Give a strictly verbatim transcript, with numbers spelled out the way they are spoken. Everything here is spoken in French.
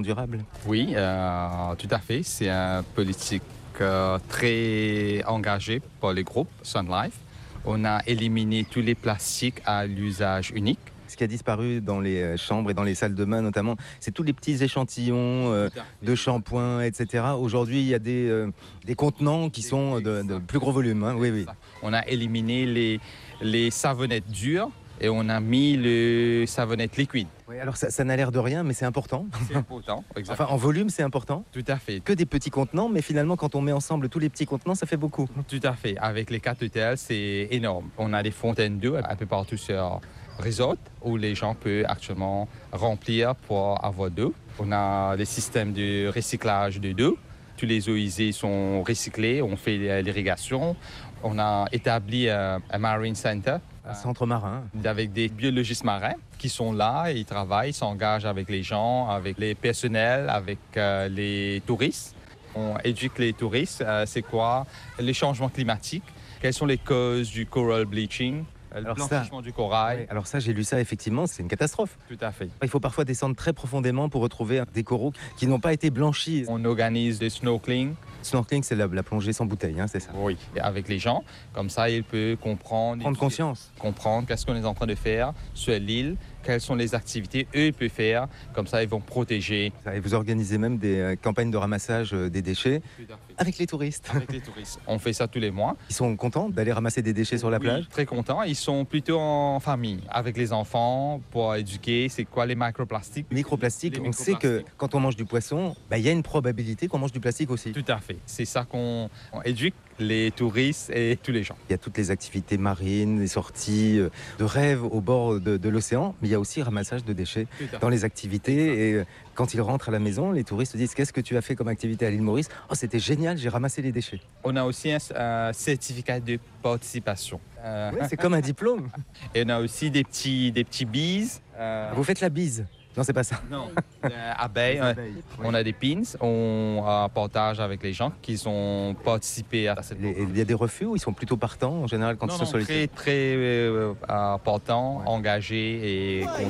durable. Oui, euh, tout à fait. C'est une politique euh, très engagée par le groupe Sun Life. On a éliminé tous les plastiques à l'usage unique. Ce qui a disparu dans les euh, chambres et dans les salles de bain notamment, c'est tous les petits échantillons euh, de shampoing, et cetera. Aujourd'hui, il y a des, euh, des contenants qui sont de, de plus gros volume. Hein. Oui, oui. On a éliminé les, les savonnettes dures et on a mis le savonnette liquide. Oui, alors ça, ça n'a l'air de rien, mais c'est important. C'est important, exactement. Enfin, en volume, c'est important. Tout à fait. Que des petits contenants, mais finalement, quand on met ensemble tous les petits contenants, ça fait beaucoup. Tout à fait. Avec les quatre hôtels, c'est énorme. On a des fontaines d'eau un peu partout sur Resort où les gens peuvent actuellement remplir pour avoir d'eau. On a des systèmes de recyclage de d'eau. Tous les eaux usées sont recyclées, on fait l'irrigation. On a établi un, un Marine Center. Un centre marin. Avec des biologistes marins qui sont là, ils travaillent, ils s'engagent avec les gens, avec les personnels, avec euh, les touristes. On éduque les touristes, euh, c'est quoi les changements climatiques, quelles sont les causes du coral bleaching, alors le blanchissement ça, du corail. Oui, alors ça, j'ai lu ça, effectivement, c'est une catastrophe. Tout à fait. Il faut parfois descendre très profondément pour retrouver des coraux qui n'ont pas été blanchis. On organise des snorkeling. Snorkeling, c'est la, la plongée sans bouteille, hein, c'est ça? Oui, avec les gens. Comme ça, ils peuvent comprendre. Prendre conscience. Comprendre qu'est-ce qu'on est en train de faire sur l'île, quelles sont les activités eux ils peuvent faire. Comme ça, ils vont protéger. Et vous organisez même des euh, campagnes de ramassage euh, des déchets avec les touristes. Avec les touristes. On fait ça tous les mois. Ils sont contents d'aller ramasser des déchets sur la oui, plage? Très contents. Ils sont plutôt en famille, avec les enfants, pour éduquer. C'est quoi les microplastiques? Microplastiques, les on sait que quand on mange du poisson, bah, y a une probabilité qu'on mange du plastique aussi. Tout à fait. C'est ça qu'on on éduque les touristes et tous les gens. Il y a toutes les activités marines, les sorties euh, de rêve au bord de, de l'océan, mais il y a aussi ramassage de déchets dans les activités. Et euh, quand ils rentrent à la maison, les touristes disent: qu'est-ce que tu as fait comme activité à l'île Maurice? Oh, c'était génial, j'ai ramassé les déchets. On a aussi un, un certificat de participation. Euh... Ouais, c'est comme un diplôme. Et on a aussi des petits, des petits bises. Euh... Vous faites la bise? Non, c'est pas ça. Non, euh, abeilles. abeilles. On, on a des pins, on euh, partage avec les gens qui ont participé à cette. Il y a des refus ou ils sont plutôt partants en général quand non, ils sont non, sollicités? Très, très euh, partants, ouais. Engagés et contents.